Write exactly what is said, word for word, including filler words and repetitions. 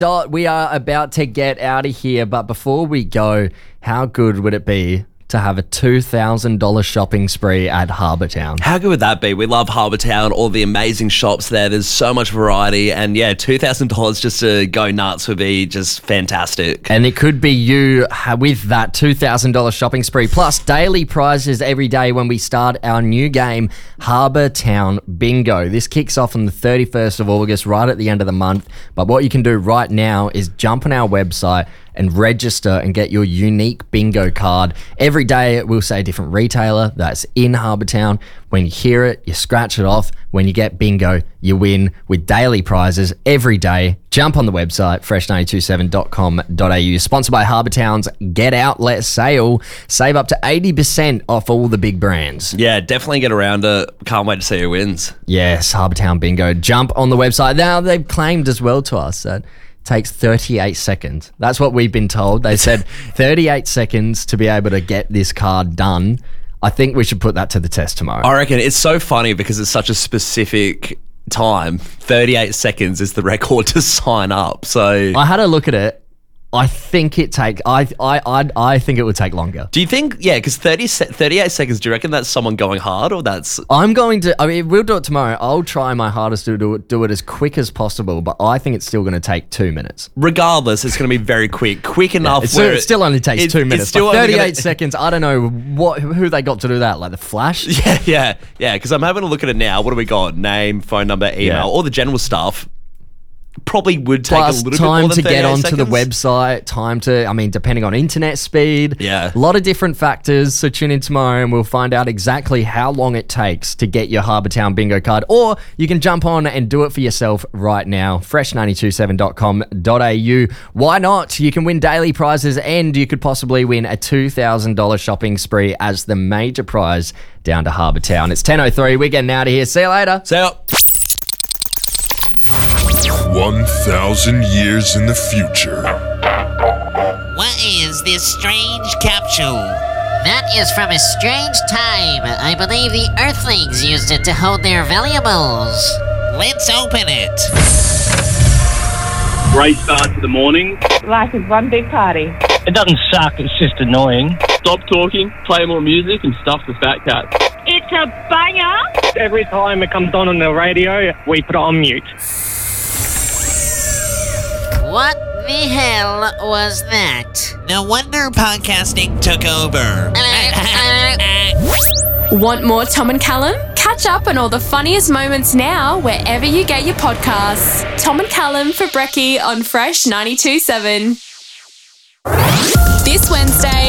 Dot, we are about to get out of here, but before we go, how good would it be to have a two thousand dollars shopping spree at Harbour Town? How good would that be? We love Harbour Town, all the amazing shops there. There's so much variety, and yeah, two thousand dollars just to go nuts would be just fantastic. And it could be you with that two thousand dollars shopping spree, plus daily prizes every day when we start our new game, Harbour Town Bingo. This kicks off on the thirty-first of August, right at the end of the month. But what you can do right now is jump on our website and register and get your unique bingo card. Every day it will say a different retailer that's in Harbour Town. When you hear it, you scratch it off. When you get bingo, you win with daily prizes every day. Jump on the website, fresh nine two seven dot com dot a u. Sponsored by Harbour Town's Get Outlet Sale. Save up to eighty percent off all the big brands. Yeah, definitely get around it. Can't wait to see who wins. Yes, Harbour Town Bingo. Jump on the website. Now, they've claimed as well to us that takes thirty-eight seconds. That's what we've been told. They said thirty-eight seconds to be able to get this card done. I think we should put that to the test tomorrow. I reckon it's so funny because it's such a specific time. thirty-eight seconds is the record to sign up. So I had a look at it. I think it take. I I I I think it would take longer. Do you think? Yeah, because thirty, thirty-eight seconds. Do you reckon that's someone going hard, or that's? I'm going to. I mean, we'll do it tomorrow. I'll try my hardest to do it, do it as quick as possible, but I think it's still going to take two minutes. Regardless, it's going to be very quick, quick enough. Yeah, it's, where it still only takes it, two minutes. It's still but thirty-eight gonna, seconds. I don't know what who they got to do that. Like the Flash. Yeah, yeah, yeah. Because I'm having a look at it now. What do we got? Name, phone number, email, Yeah. all the general stuff. Probably would take Plus a little time bit more than to get onto seconds. the website, time to, I mean, depending on internet speed. Yeah. A lot of different factors. So tune in tomorrow and we'll find out exactly how long it takes to get your Harbour Town bingo card. Or you can jump on and do it for yourself right now. fresh nine two seven dot com dot a u. Why not? You can win daily prizes and you could possibly win a two thousand dollars shopping spree as the major prize down to Harbour Town. It's ten oh three. We're getting out of here. See you later. See ya. One thousand years in the future. What is this strange capsule? That is from a strange time. I believe the Earthlings used it to hold their valuables. Let's open it. Great start to the morning. Life is one big party. It doesn't suck, it's just annoying. Stop talking, play more music, and stuff the fat cat. It's a banger. Every time it comes on on the radio, we put it on mute. What the hell was that? No wonder podcasting took over. Want more Tom and Callum? Catch up on all the funniest moments now wherever you get your podcasts. Tom and Callum for Brekkie on Fresh ninety-two point seven. This Wednesday,